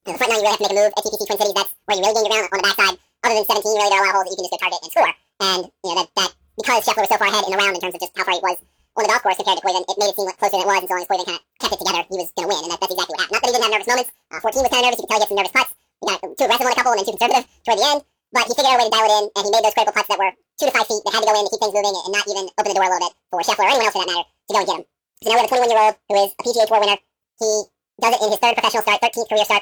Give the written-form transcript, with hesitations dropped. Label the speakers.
Speaker 1: The front 9, you really have to make a move. At TPC Twin Cities, that's where you really gain your ground. On the backside, other than 17, really there are a lot of holes that you can just go target and score. And, that because Scheffler was so far ahead in the round in terms of just how far he was on the golf course compared to Koivu, it made it seem closer than it was, and so long as Koivu kind of kept it together, he was going to win, and that's exactly what happened. Not that he didn't have nervous moments. 14 was kind of nervous. You could tell he had some nervous putts. He got too aggressive on a couple and then too conservative toward the end, but he figured out a way to dial it in, and he made those critical putts that were 2 to 5 feet that had to go in to keep things moving and not even open the door a little bit for Scheffler or anyone else for that matter to go and get him. So now we have a 21-year-old who is a PGA Tour winner. He does it in his 3rd professional start, 13th career start